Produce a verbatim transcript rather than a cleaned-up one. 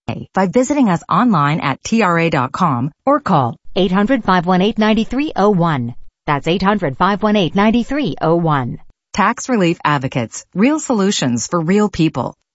by visiting us online at T R A dot com or call eight hundred, five one eight, nine three zero one. That's eight hundred, five one eight, nine three zero one. Tax Relief Advocates, real solutions for real people.